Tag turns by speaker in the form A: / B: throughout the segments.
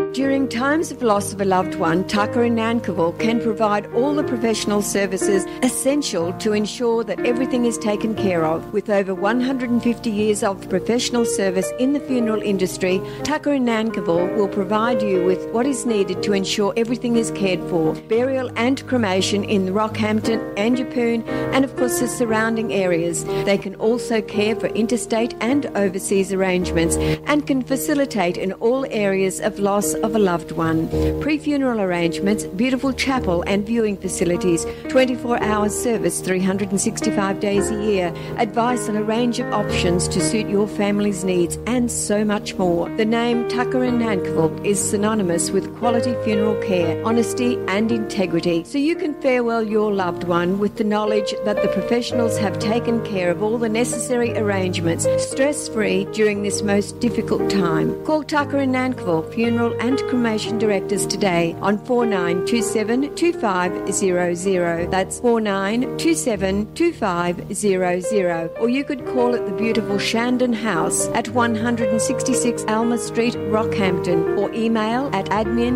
A: During times of loss of a loved one, Tucker in Nankivell can provide all the professional services essential to ensure that everything is taken care of. With over 150 years of professional service in the funeral industry, Tucker in Nankivell will provide you with what is needed to ensure everything is cared for. Burial and cremation in Rockhampton and Yeppoon and of course the surrounding areas. They can also care for interstate and overseas arrangements and can facilitate in all areas of loss of a loved one. Pre-funeral arrangements, beautiful chapel and viewing facilities, 24-hour service 365 days a year, advice on a range of options to suit your family's needs and so much more. The name Tucker in Nankivell is synonymous with quality funeral care, honesty and integrity, so you can farewell your loved one with the knowledge that the professionals have taken care of all the necessary arrangements stress-free during this most difficult time. Call Tucker in Nankivell Funeral and Cremation Directors today on 4927 2500. That's 4927 2500. Or you could call at the beautiful Shandon House at 166 Alma Street, Rockhampton, or email at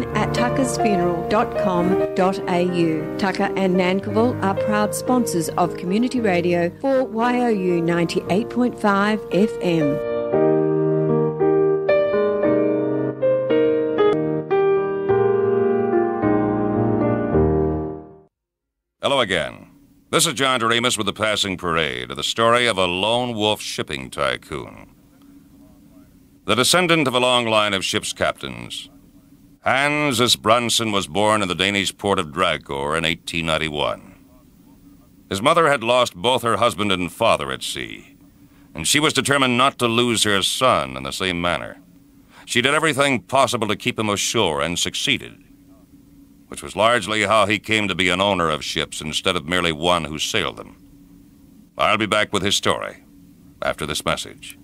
A: admin@tuckersfuneral.com.au. Tucker and Nankivell are proud sponsors of Community Radio for YOU 98.5 FM.
B: Hello again. This is John Doremus with The Passing Parade, the story of a lone wolf shipping tycoon. The descendant of a long line of ship's captains, Hans Isbrandsson was born in the Danish port of Dragor in 1891. His mother had lost both her husband and father at sea, and she was determined not to lose her son in the same manner. She did everything possible to keep him ashore and succeeded, which was largely how he came to be an owner of ships instead of merely one who sailed them. I'll be back with his story after this message.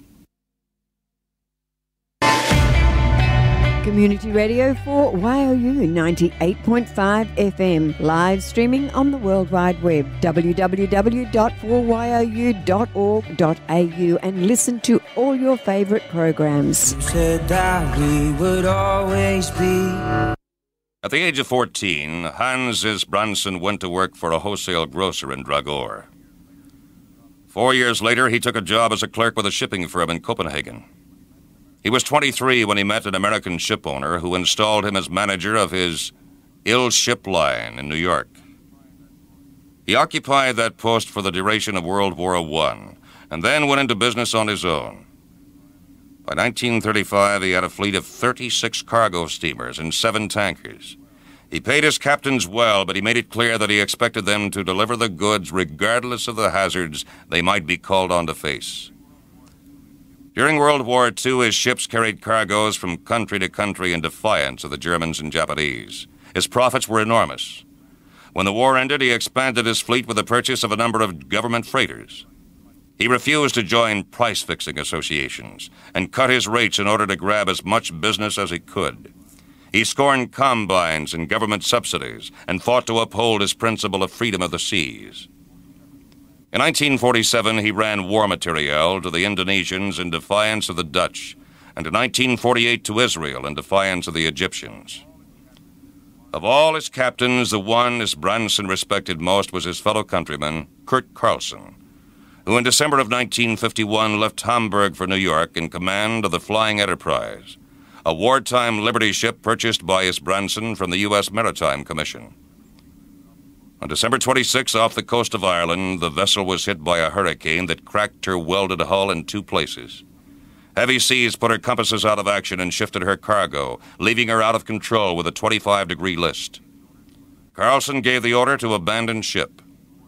A: Community Radio for YOU 98.5 FM, live streaming on the World Wide Web, www.4you.org.au, and listen to all your favourite programs.
C: You said that we would always be.
B: At the age of 14, Hans Isbrandsson went to work for a wholesale grocer in Dragor. 4 years later, he took a job as a clerk with a shipping firm in Copenhagen. He was 23 when he met an American ship owner who installed him as manager of his Ill Ship Line in New York. He occupied that post for the duration of World War I and then went into business on his own. By 1935, he had a fleet of 36 cargo steamers and 7 tankers. He paid his captains well, but he made it clear that he expected them to deliver the goods regardless of the hazards they might be called on to face. During World War II, his ships carried cargoes from country to country in defiance of the Germans and Japanese. His profits were enormous. When the war ended, he expanded his fleet with the purchase of a number of government freighters. He refused to join price-fixing associations and cut his rates in order to grab as much business as he could. He scorned combines and government subsidies and fought to uphold his principle of freedom of the seas. In 1947, he ran war materiel to the Indonesians in defiance of the Dutch, and in 1948 to Israel in defiance of the Egyptians. Of all his captains, the one Isbrandsson respected most was his fellow countryman, Kurt Carlson, who in December of 1951 left Hamburg for New York in command of the Flying Enterprise, a wartime liberty ship purchased by Isbrandsson from the U.S. Maritime Commission. On December 26, off the coast of Ireland, the vessel was hit by a hurricane that cracked her welded hull in 2 places. Heavy seas put her compasses out of action and shifted her cargo, leaving her out of control with a 25-degree list. Carlson gave the order to abandon ship.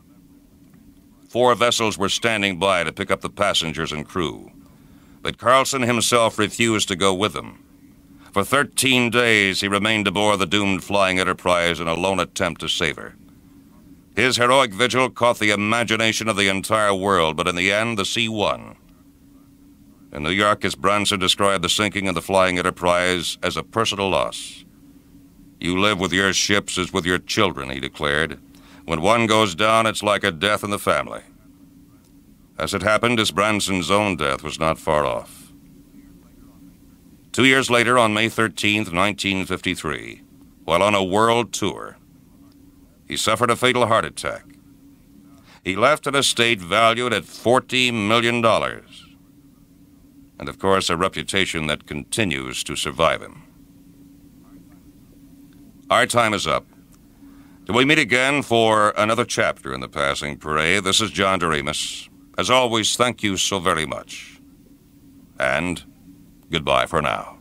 B: 4 vessels were standing by to pick up the passengers and crew, but Carlson himself refused to go with them. For 13 days, he remained aboard the doomed Flying Enterprise in a lone attempt to save her. His heroic vigil caught the imagination of the entire world, but in the end, the sea won. In New York, Isbrandsson described the sinking of the Flying Enterprise as a personal loss. "You live with your ships as with your children," he declared. "When one goes down, it's like a death in the family." As it happened, Isbrandsson's own death was not far off. 2 years later, on May 13th, 1953, while on a world tour, he suffered a fatal heart attack. He left an estate valued at $40 million, and of course a reputation that continues to survive him. Our time is up. Till we meet again for another chapter in The Passing Parade, this is John Doremus. As always, thank you so very much. And goodbye for now.